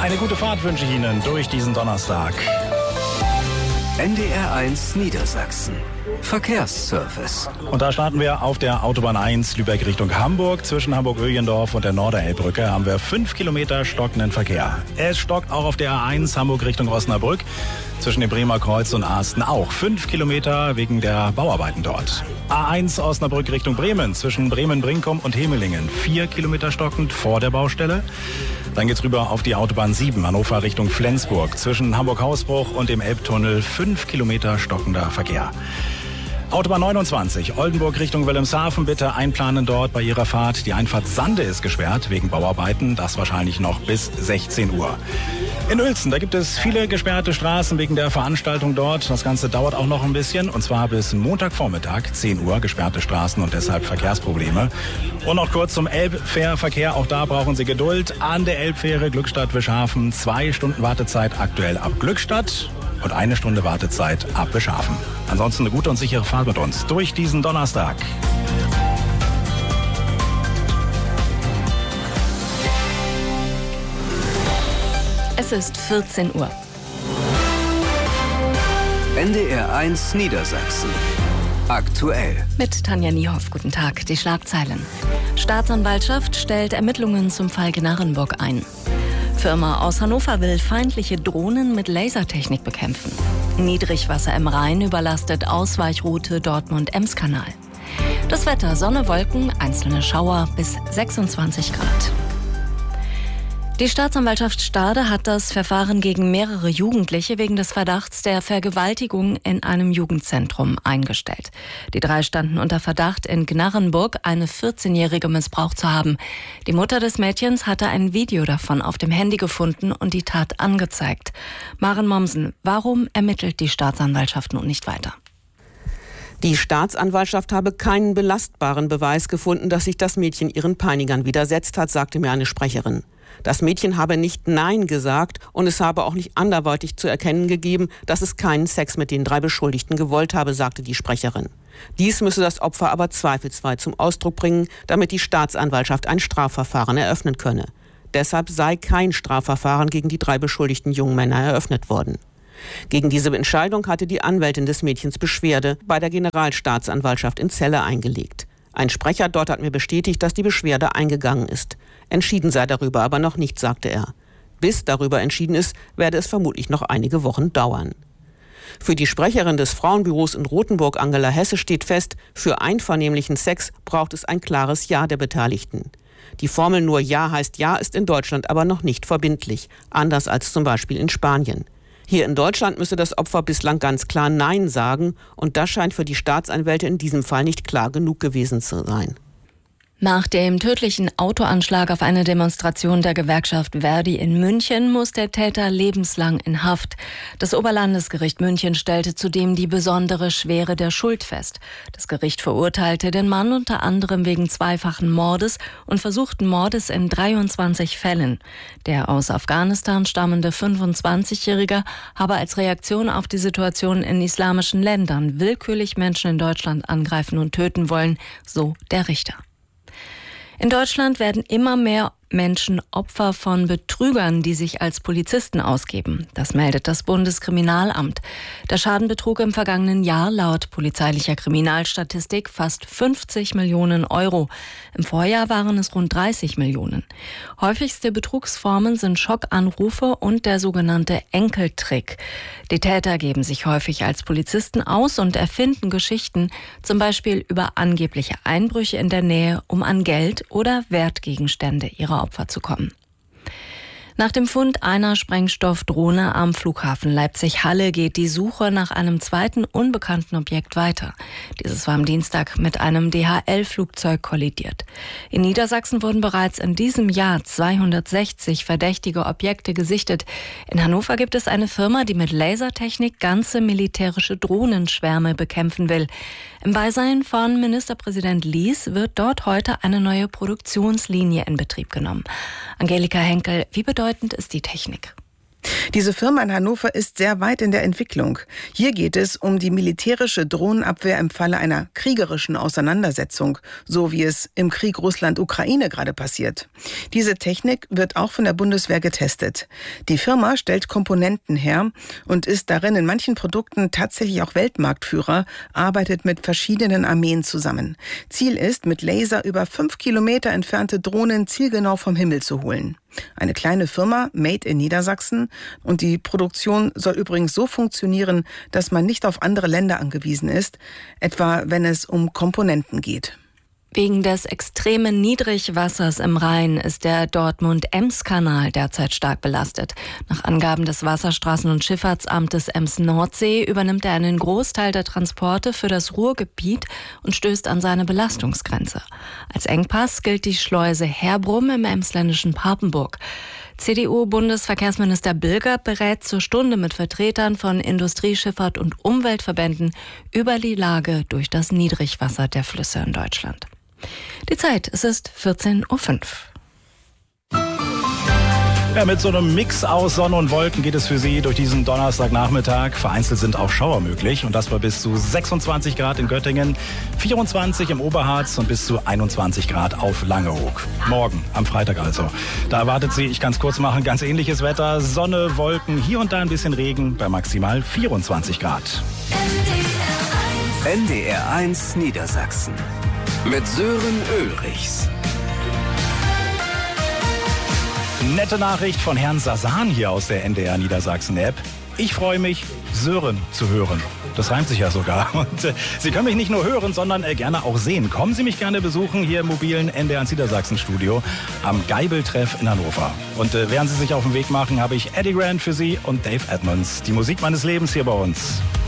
Eine gute Fahrt wünsche ich Ihnen durch diesen Donnerstag. NDR1 Niedersachsen. Verkehrsservice. Und da starten wir auf der Autobahn 1 Lübeck Richtung Hamburg. Zwischen Hamburg-Öhlendorf und der Norderelbbrücke haben wir 5 Kilometer stockenden Verkehr. Es stockt auch auf der A1 Hamburg Richtung Osnabrück. Zwischen dem Bremer Kreuz und Asten auch 5 Kilometer wegen der Bauarbeiten dort. A1 Osnabrück Richtung Bremen. Zwischen Bremen-Brinkum und Hemelingen 4 Kilometer stockend vor der Baustelle. Dann geht's rüber auf die Autobahn 7 Hannover Richtung Flensburg. Zwischen Hamburg-Hausbruch und dem Elbtunnel 5 Kilometer stockender Verkehr. Autobahn 29, Oldenburg Richtung Wilhelmshaven, bitte einplanen dort bei Ihrer Fahrt. Die Einfahrt Sande ist gesperrt wegen Bauarbeiten, das wahrscheinlich noch bis 16 Uhr. In Uelzen, da gibt es viele gesperrte Straßen wegen der Veranstaltung dort. Das Ganze dauert auch noch ein bisschen, und zwar bis Montagvormittag, 10 Uhr, gesperrte Straßen und deshalb Verkehrsprobleme. Und noch kurz zum Elbfährverkehr, auch da brauchen Sie Geduld. An der Elbfähre Glückstadt-Wischhafen 2 Stunden Wartezeit aktuell ab Glückstadt. Und 1 Stunde Wartezeit ab Wischhafen. Ansonsten eine gute und sichere Fahrt mit uns durch diesen Donnerstag. Es ist 14 Uhr. NDR1 Niedersachsen. Aktuell. Mit Tanja Niehoff. Guten Tag. Die Schlagzeilen. Staatsanwaltschaft stellt Ermittlungen zum Fall Gnarrenburg ein. Firma aus Hannover will feindliche Drohnen mit Lasertechnik bekämpfen. Niedrigwasser im Rhein überlastet Ausweichroute Dortmund-Ems-Kanal. Das Wetter: Sonne, Wolken, einzelne Schauer bis 26 Grad. Die Staatsanwaltschaft Stade hat das Verfahren gegen mehrere Jugendliche wegen des Verdachts der Vergewaltigung in einem Jugendzentrum eingestellt. Die 3 standen unter Verdacht, in Gnarrenburg eine 14-Jährige missbraucht zu haben. Die Mutter des Mädchens hatte ein Video davon auf dem Handy gefunden und die Tat angezeigt. Maren Mommsen, warum ermittelt die Staatsanwaltschaft nun nicht weiter? Die Staatsanwaltschaft habe keinen belastbaren Beweis gefunden, dass sich das Mädchen ihren Peinigern widersetzt hat, sagte mir eine Sprecherin. Das Mädchen habe nicht Nein gesagt und es habe auch nicht anderweitig zu erkennen gegeben, dass es keinen Sex mit den 3 Beschuldigten gewollt habe, sagte die Sprecherin. Dies müsse das Opfer aber zweifelsfrei zum Ausdruck bringen, damit die Staatsanwaltschaft ein Strafverfahren eröffnen könne. Deshalb sei kein Strafverfahren gegen die 3 beschuldigten jungen Männer eröffnet worden. Gegen diese Entscheidung hatte die Anwältin des Mädchens Beschwerde bei der Generalstaatsanwaltschaft in Celle eingelegt. Ein Sprecher dort hat mir bestätigt, dass die Beschwerde eingegangen ist. Entschieden sei darüber aber noch nicht, sagte er. Bis darüber entschieden ist, werde es vermutlich noch einige Wochen dauern. Für die Sprecherin des Frauenbüros in Rothenburg, Angela Hesse, steht fest, für einvernehmlichen Sex braucht es ein klares Ja der Beteiligten. Die Formel nur Ja heißt Ja ist in Deutschland aber noch nicht verbindlich, anders als zum Beispiel in Spanien. Hier in Deutschland müsse das Opfer bislang ganz klar Nein sagen und das scheint für die Staatsanwälte in diesem Fall nicht klar genug gewesen zu sein. Nach dem tödlichen Autoanschlag auf eine Demonstration der Gewerkschaft Verdi in München muss der Täter lebenslang in Haft. Das Oberlandesgericht München stellte zudem die besondere Schwere der Schuld fest. Das Gericht verurteilte den Mann unter anderem wegen zweifachen Mordes und versuchten Mordes in 23 Fällen. Der aus Afghanistan stammende 25-Jährige habe als Reaktion auf die Situation in islamischen Ländern willkürlich Menschen in Deutschland angreifen und töten wollen, so der Richter. In Deutschland werden immer mehr Menschen Opfer von Betrügern, die sich als Polizisten ausgeben. Das meldet das Bundeskriminalamt. Der Schaden betrug im vergangenen Jahr laut polizeilicher Kriminalstatistik fast 50 Millionen Euro. Im Vorjahr waren es rund 30 Millionen. Häufigste Betrugsformen sind Schockanrufe und der sogenannte Enkeltrick. Die Täter geben sich häufig als Polizisten aus und erfinden Geschichten, zum Beispiel über angebliche Einbrüche in der Nähe, um an Geld oder Wertgegenstände ihrer Opfer zu kommen. Nach dem Fund einer Sprengstoffdrohne am Flughafen Leipzig-Halle geht die Suche nach einem zweiten unbekannten Objekt weiter. Dieses war am Dienstag mit einem DHL-Flugzeug kollidiert. In Niedersachsen wurden bereits in diesem Jahr 260 verdächtige Objekte gesichtet. In Hannover gibt es eine Firma, die mit Lasertechnik ganze militärische Drohnenschwärme bekämpfen will. Im Beisein von Ministerpräsident Lies wird dort heute eine neue Produktionslinie in Betrieb genommen. Angelika Henkel, wie bedeutend ist die Technik? Diese Firma in Hannover ist sehr weit in der Entwicklung. Hier geht es um die militärische Drohnenabwehr im Falle einer kriegerischen Auseinandersetzung, so wie es im Krieg Russland-Ukraine gerade passiert. Diese Technik wird auch von der Bundeswehr getestet. Die Firma stellt Komponenten her und ist darin in manchen Produkten tatsächlich auch Weltmarktführer, arbeitet mit verschiedenen Armeen zusammen. Ziel ist, mit Laser über 5 Kilometer entfernte Drohnen zielgenau vom Himmel zu holen. Eine kleine Firma, Made in Niedersachsen, und die Produktion soll übrigens so funktionieren, dass man nicht auf andere Länder angewiesen ist, etwa wenn es um Komponenten geht. Wegen des extremen Niedrigwassers im Rhein ist der Dortmund-Ems-Kanal derzeit stark belastet. Nach Angaben des Wasserstraßen- und Schifffahrtsamtes Ems-Nordsee übernimmt er einen Großteil der Transporte für das Ruhrgebiet und stößt an seine Belastungsgrenze. Als Engpass gilt die Schleuse Herbrum im emsländischen Papenburg. CDU-Bundesverkehrsminister Bilger berät zur Stunde mit Vertretern von Industrie, Schifffahrt und Umweltverbänden über die Lage durch das Niedrigwasser der Flüsse in Deutschland. Die Zeit, es ist 14:05 Uhr. Ja, mit so einem Mix aus Sonne und Wolken geht es für Sie durch diesen Donnerstagnachmittag. Vereinzelt sind auch Schauer möglich und das bei bis zu 26 Grad in Göttingen, 24 im Oberharz und bis zu 21 Grad auf Langeoog. Morgen, am Freitag also. Da erwartet Sie, ich kann es kurz machen, ganz ähnliches Wetter. Sonne, Wolken, hier und da ein bisschen Regen bei maximal 24 Grad. NDR1 Niedersachsen mit Sören Ulrichs. Nette Nachricht von Herrn Sasan hier aus der NDR Niedersachsen-App. Ich freue mich, Sören zu hören. Das reimt sich ja sogar. Und Sie können mich nicht nur hören, sondern gerne auch sehen. Kommen Sie mich gerne besuchen hier im mobilen NDR Niedersachsen-Studio am Geibel-Treff in Hannover. Und während Sie sich auf den Weg machen, habe ich Eddie Grant für Sie und Dave Edmonds. Die Musik meines Lebens hier bei uns.